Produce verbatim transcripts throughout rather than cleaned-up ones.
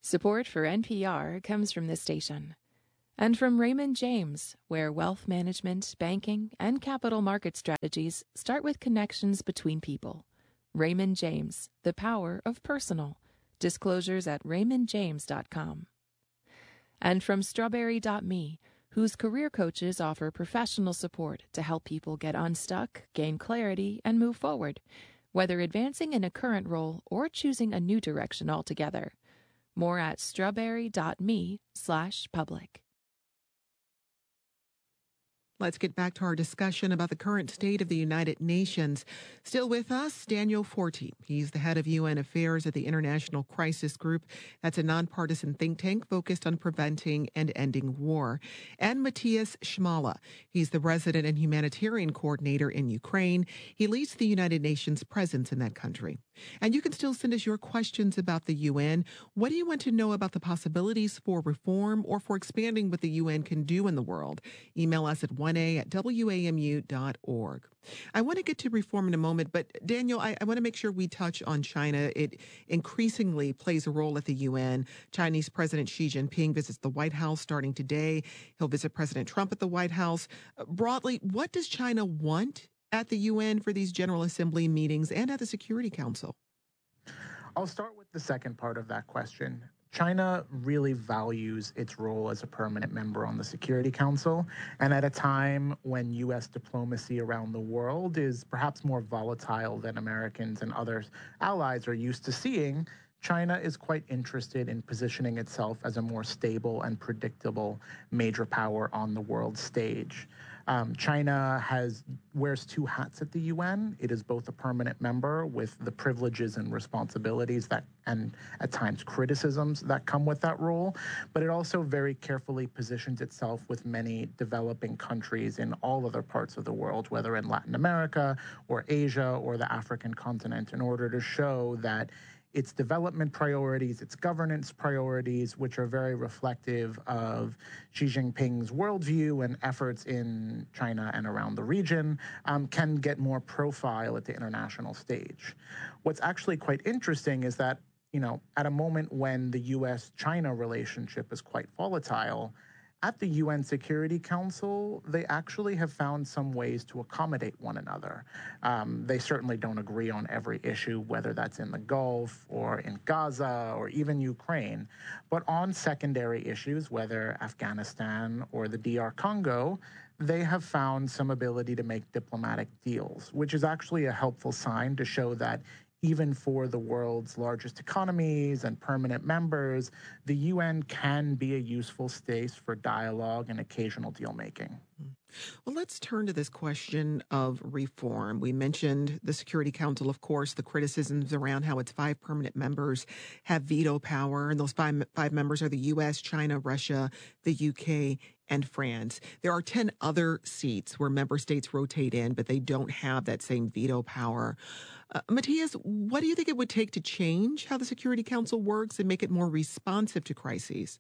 Support for N P R comes from this station and from Raymond James, where wealth management, banking, and capital market strategies start with connections between people. Raymond James, the power of personal. Disclosures at raymond james dot com. And from strawberry dot me, whose career coaches offer professional support to help people get unstuck, gain clarity, and move forward, whether advancing in a current role or choosing a new direction altogether. More at strawberry dot me slash public. Let's get back to our discussion about the current state of the United Nations. Still with us, Daniel Forti. He's the head of U N Affairs at the International Crisis Group. That's a nonpartisan think tank focused on preventing and ending war. And Matthias Schmale. He's the resident and humanitarian coordinator in Ukraine. He leads the United Nations presence in that country. And you can still send us your questions about the U N. What do you want to know about the possibilities for reform or for expanding what the U N can do in the world? Email us at one a at w a m u dot org. I want to get to reform in a moment, but Daniel, I, I want to make sure we touch on China. It increasingly plays a role at the U N. Chinese President Xi Jinping visits the White House starting today. He'll visit President Trump at the White House. Uh, broadly, what does China want at the U N for these General Assembly meetings and at the Security Council? I'll start with the second part of that question. China really values its role as a permanent member on the Security Council, and at a time when U S diplomacy around the world is perhaps more volatile than Americans and other allies are used to seeing, China is quite interested in positioning itself as a more stable and predictable major power on the world stage. Um, China has wears two hats at the U N. It is both a permanent member with the privileges and responsibilities that, and at times criticisms that come with that role, but it also very carefully positions itself with many developing countries in all other parts of the world, whether in Latin America or Asia or the African continent, in order to show that its development priorities, its governance priorities, which are very reflective of Xi Jinping's worldview and efforts in China and around the region, um, can get more profile at the international stage. What's actually quite interesting is that, you know, at a moment when the U S China relationship is quite volatile, at the U N Security Council, they actually have found some ways to accommodate one another. Um, they certainly don't agree on every issue, whether that's in the Gulf or in Gaza or even Ukraine. But on secondary issues, whether Afghanistan or the D R Congo, they have found some ability to make diplomatic deals, which is actually a helpful sign to show that even for the world's largest economies and permanent members, the U N can be a useful space for dialogue and occasional deal-making. Well, let's turn to this question of reform. We mentioned the Security Council, of course, the criticisms around how its five permanent members have veto power, and those five, five members are the U S, China, Russia, the U K, and France. There are ten other seats where member states rotate in, but they don't have that same veto power. Uh, Matthias, what do you think it would take to change how the Security Council works and make it more responsive to crises?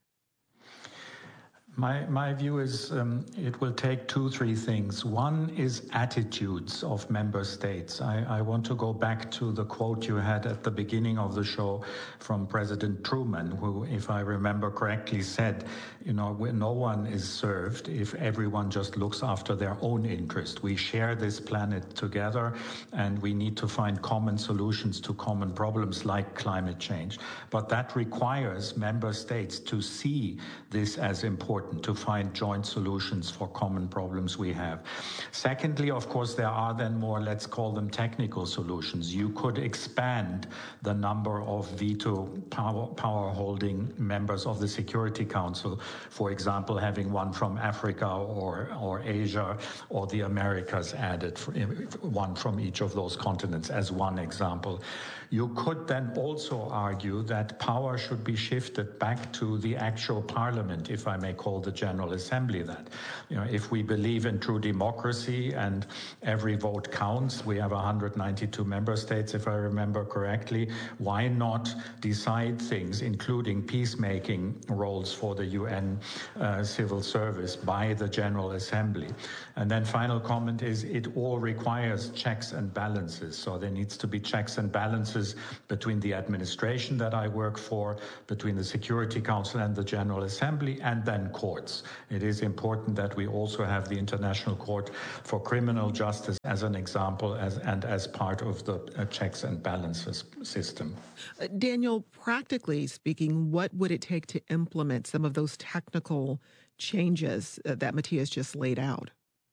My, my view is um, it will take two, three things. One is attitudes of member states. I, I want to go back to the quote you had at the beginning of the show from President Truman, who, if I remember correctly, said, you know, no one is served if everyone just looks after their own interest. We share this planet together, and we need to find common solutions to common problems like climate change. But that requires member states to see this as important, to find joint solutions for common problems we have. Secondly, of course, there are then more, let's call them technical solutions. You could expand the number of veto power, power holding members of the Security Council, for example, having one from Africa or, or Asia or the Americas added, one from each of those continents as one example. You could then also argue that power should be shifted back to the actual parliament, if I may call the General Assembly that. You know, if we believe in true democracy and every vote counts, we have one hundred ninety-two member states, if I remember correctly, why not decide things, including peacemaking roles for the U N uh, civil service by the General Assembly? And then final comment is it all requires checks and balances. So there needs to be checks and balances exchanges between the administration that I work for, between the Security Council and the General Assembly, and then courts. It is important that we also have the International Court for Criminal Justice as an example as, and as part of the uh, checks and balances system. Uh, Daniel, practically speaking, what would it take to implement some of those technical changes uh, that Matthias just laid out?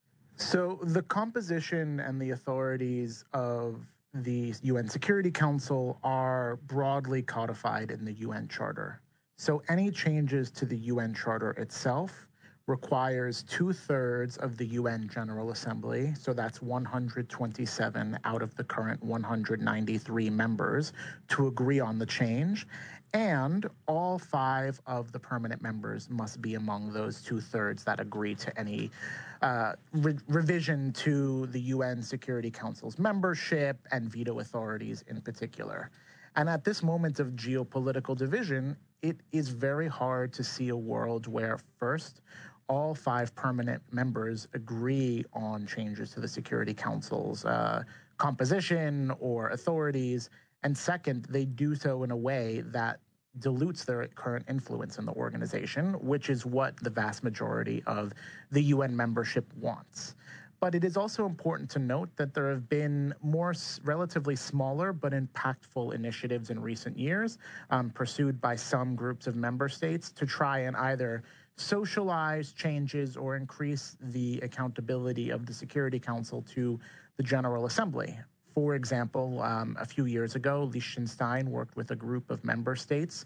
So the composition and the authorities of the U N Security Council are broadly codified in the U N Charter. So any changes to the U N Charter itself requires two-thirds of the U N General Assembly, so that's one hundred twenty-seven out of the current one hundred ninety-three members, to agree on the change. And all five of the permanent members must be among those two-thirds that agree to any uh, re- revision to the U N Security Council's membership and veto authorities in particular. And at this moment of geopolitical division, it is very hard to see a world where, first, all five permanent members agree on changes to the Security Council's uh, composition or authorities, and second, they do so in a way that dilutes their current influence in the organization, which is what the vast majority of the U N membership wants. But it is also important to note that there have been more relatively smaller but impactful initiatives in recent years um, pursued by some groups of member states to try and either socialize changes or increase the accountability of the Security Council to the General Assembly. For example, um, a few years ago, Liechtenstein worked with a group of member states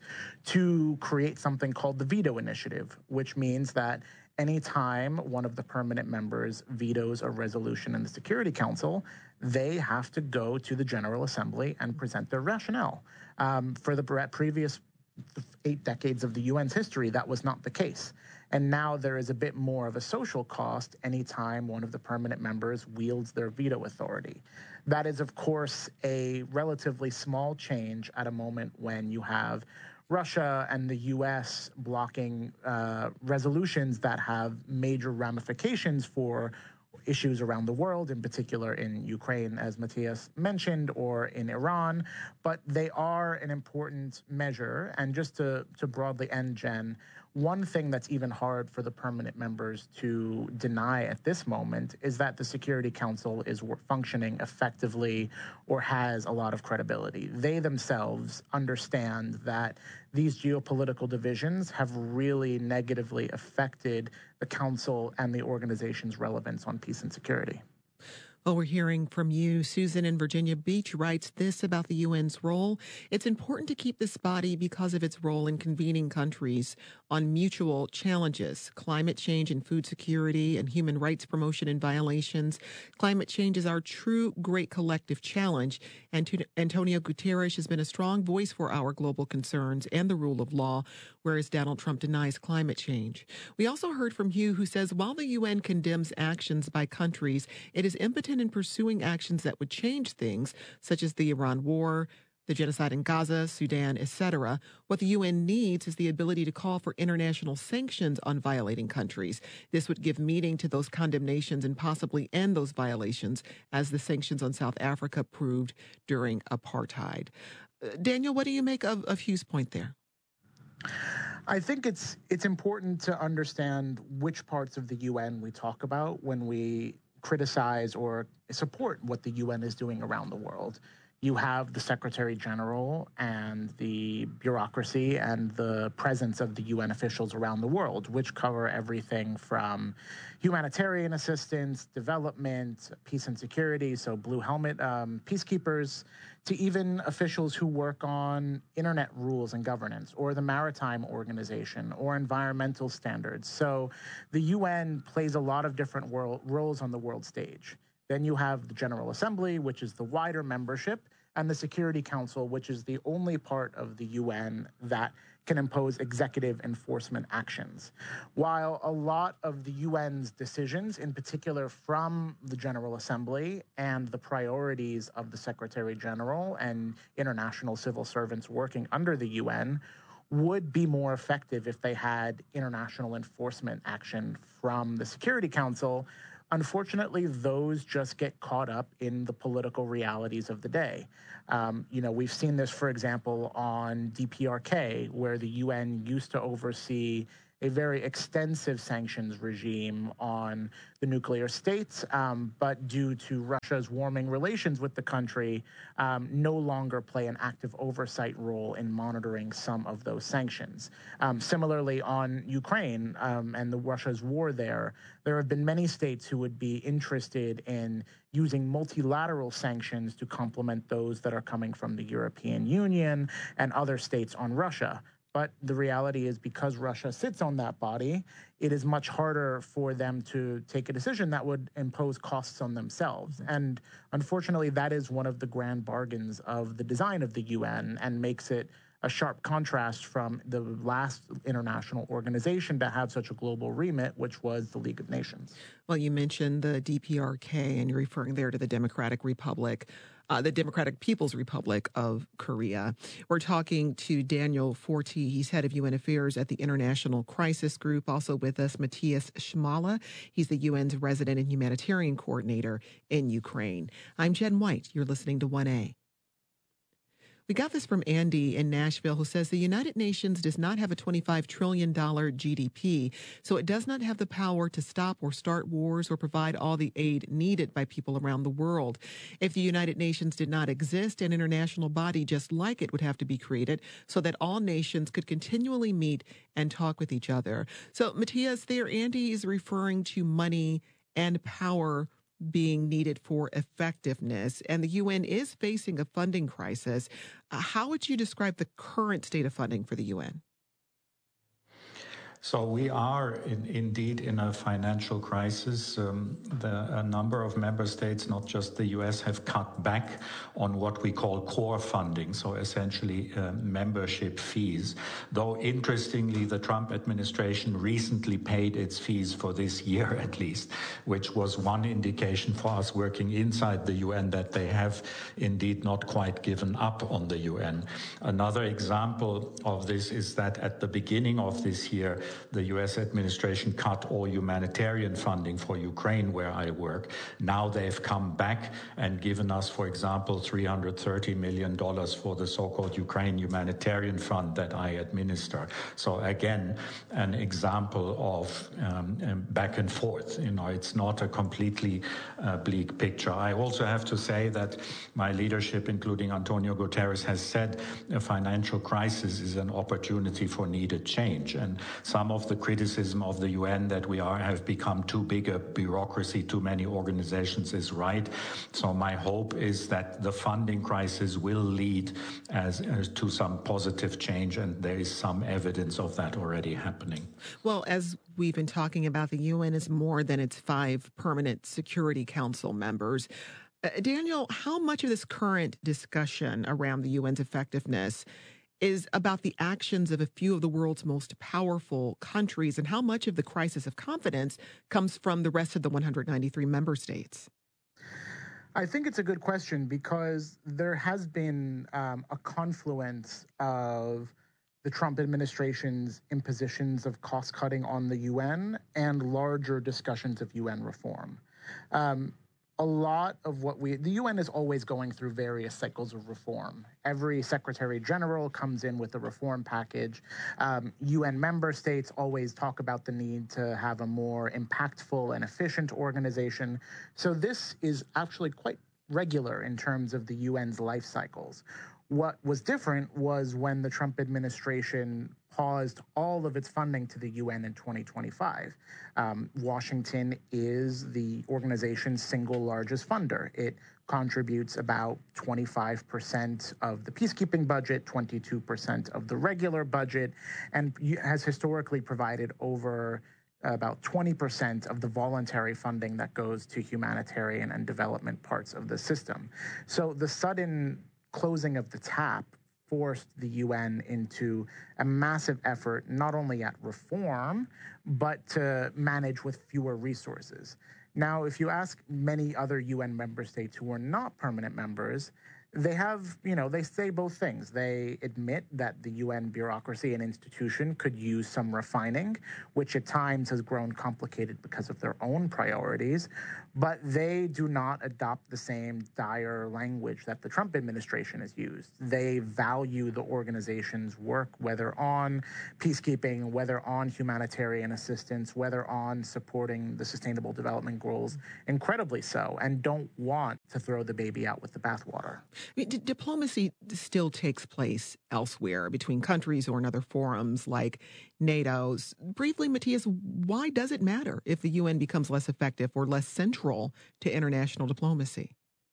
to create something called the Veto Initiative, which means that anytime one of the permanent members vetoes a resolution in the Security Council, they have to go to the General Assembly and present their rationale. Um, for the previous eight decades of the U N's history, that was not the case. And now there is a bit more of a social cost anytime one of the permanent members wields their veto authority. That is, of course, a relatively small change at a moment when you have Russia and the U S blocking uh, resolutions that have major ramifications for issues around the world, in particular in Ukraine, as Matthias mentioned, or in Iran. But they are an important measure. And just to, to broadly end, Jen, one thing that's even hard for the permanent members to deny at this moment is that the Security Council is functioning effectively or has a lot of credibility. They themselves understand that these geopolitical divisions have really negatively affected the Council and the organization's relevance on peace and security. Well, we're hearing from you. Susan in Virginia Beach writes this about the U N's role. It's important to keep this body because of its role in convening countries on mutual challenges, climate change and food security and human rights promotion and violations. Climate change is our true great collective challenge. And Antonio Guterres has been a strong voice for our global concerns and the rule of law, whereas Donald Trump denies climate change. We also heard from Hugh, who says while the U N condemns actions by countries, it is impotent in pursuing actions that would change things, such as the Iran war, the genocide in Gaza, Sudan, et cetera. What the U N needs is the ability to call for international sanctions on violating countries. This would give meaning to those condemnations and possibly end those violations, as the sanctions on South Africa proved during apartheid. Uh, Daniel, what do you make of, of Hugh's point there? I think it's it's important to understand which parts of the U N we talk about when we criticize or support what the U N is doing around the world. You have the Secretary General and the bureaucracy and the presence of the U N officials around the world, which cover everything from humanitarian assistance, development, peace and security, so blue helmet um, peacekeepers, to even officials who work on internet rules and governance, or the Maritime Organization, or environmental standards. So the U N plays a lot of different world, roles on the world stage. Then you have the General Assembly, which is the wider membership, and the Security Council, which is the only part of the U N that can impose executive enforcement actions. While a lot of the U N's decisions, in particular from the General Assembly and the priorities of the Secretary General and international civil servants working under the U N, would be more effective if they had international enforcement action from the Security Council, Unfortunately, those just get caught up in the political realities of the day. Um, you know, we've seen this, for example, on D P R K, where the U N used to oversee a very extensive sanctions regime on the nuclear states, um, but due to Russia's warming relations with the country, um, no longer play an active oversight role in monitoring some of those sanctions. Um, similarly, on Ukraine um, and the Russia's war there, there have been many states who would be interested in using multilateral sanctions to complement those that are coming from the European Union and other states on Russia. But the reality is, because Russia sits on that body, it is much harder for them to take a decision that would impose costs on themselves. And unfortunately, that is one of the grand bargains of the design of the U N, and makes it a sharp contrast from the last international organization to have such a global remit, which was the League of Nations. Well, you mentioned the D P R K, and you're referring there to the Democratic Republic. Uh, the Democratic People's Republic of Korea. We're talking to Daniel Forti. He's head of U N Affairs at the International Crisis Group. Also with us, Matthias Schmale. He's the U N's resident and humanitarian coordinator in Ukraine. I'm Jen White. You're listening to one A. We got this from Andy in Nashville, who says the United Nations does not have a twenty-five trillion dollars G D P, so it does not have the power to stop or start wars or provide all the aid needed by people around the world. If the United Nations did not exist, an international body just like it would have to be created so that all nations could continually meet and talk with each other. So, Matthias, there, Andy is referring to money and power being needed for effectiveness, and the U N is facing a funding crisis. Uh, how would you describe the current state of funding for the U N? So we are in, indeed in a financial crisis. Um, the, a number of member states, not just the U S, have cut back on what we call core funding, so essentially uh, membership fees. Though, interestingly, the Trump administration recently paid its fees for this year at least, which was one indication for us working inside the U N that they have indeed not quite given up on the U N. Another example of this is that at the beginning of this year, the U S administration cut all humanitarian funding for Ukraine, where I work. Now they've come back and given us, for example, three hundred thirty million dollars for the so-called Ukraine Humanitarian Fund that I administer. So again, an example of um, back and forth. You know, it's not a completely uh, bleak picture. I also have to say that my leadership, including Antonio Guterres, has said a financial crisis is an opportunity for needed change. And some of the criticism of the U N that we are have become too big a bureaucracy, too many organizations is right. So my hope is that the funding crisis will lead as, as to some positive change, and there is some evidence of that already happening. Well, as we've been talking about, the U N is more than its five permanent Security Council members. Uh, Daniel, how much of this current discussion around the U N's effectiveness is about the actions of a few of the world's most powerful countries, and how much of the crisis of confidence comes from the rest of the one hundred ninety-three member states? I think it's a good question, because there has been um, a confluence of the Trump administration's impositions of cost cutting on the U N and larger discussions of U N reform. Um, A lot of what we, the U N is always going through various cycles of reform. Every Secretary General comes in with a reform package. Um, U N member states always talk about the need to have a more impactful and efficient organization. So this is actually quite regular in terms of the U N's life cycles. What was different was when the Trump administration paused all of its funding to the U N in twenty twenty-five. Um, Washington is the organization's single largest funder. It contributes about twenty-five percent of the peacekeeping budget, twenty-two percent of the regular budget, and has historically provided over about twenty percent of the voluntary funding that goes to humanitarian and development parts of the system. So the sudden closing of the tap forced the U N into a massive effort, not only at reform, but to manage with fewer resources. Now, if you ask many other U N member states who are not permanent members, they have, you know, they say both things. They admit that the U N bureaucracy and institution could use some refining, which at times has grown complicated because of their own priorities, but they do not adopt the same dire language that the Trump administration has used. They value the organization's work, whether on peacekeeping, whether on humanitarian assistance, whether on supporting the Sustainable Development Goals, incredibly so, and don't want to throw the baby out with the bathwater. I mean, d- diplomacy still takes place elsewhere between countries or in other forums like NATO's. Briefly, Matthias, why does it matter if the U N becomes less effective or less central to international diplomacy?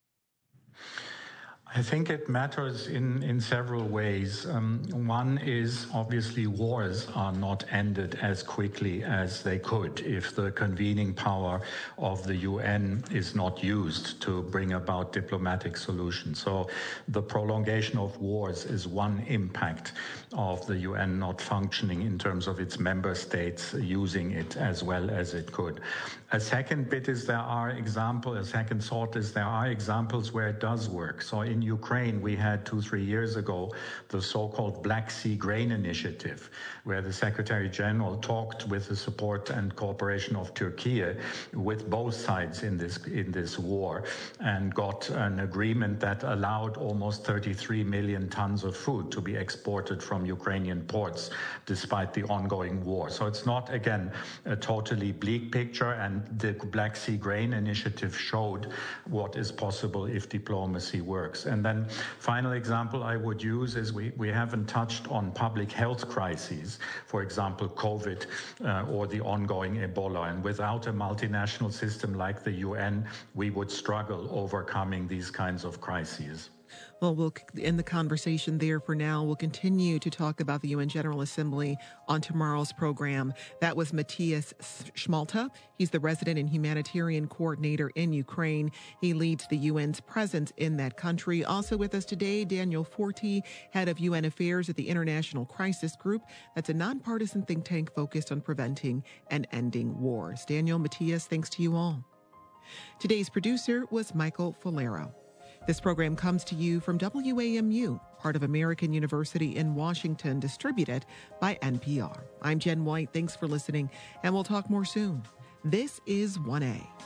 I think it matters in, in several ways. Um, one is obviously wars are not ended as quickly as they could if the convening power of the U N is not used to bring about diplomatic solutions. So the prolongation of wars is one impact of the U N not functioning in terms of its member states using it as well as it could. A second bit is there are examples, a second thought is there are examples where it does work. So in Ukraine, we had two, three years ago, the so-called Black Sea Grain Initiative, where the Secretary General talked with the support and cooperation of Turkey with both sides in this, in this war and got an agreement that allowed almost thirty-three million tons of food to be exported from Ukrainian ports despite the ongoing war. So it's not, again, a totally bleak picture, and the Black Sea Grain Initiative showed what is possible if diplomacy works. And then final example I would use is we, we haven't touched on public health crises, for example, COVID uh, or the ongoing Ebola. And without a multinational system like the U N, we would struggle overcoming these kinds of crises. Well, we'll end the conversation there for now. We'll continue to talk about the U N General Assembly on tomorrow's program. That was Matthias Schmalta. He's the resident and humanitarian coordinator in Ukraine. He leads the U N's presence in that country. Also with us today, Daniel Forti, head of U N Affairs at the International Crisis Group. That's a nonpartisan think tank focused on preventing and ending wars. Daniel, Matthias, thanks to you all. Today's producer was Michael Falero. This program comes to you from W A M U, part of American University in Washington, distributed by N P R. I'm Jen White. Thanks for listening, and we'll talk more soon. This is one A.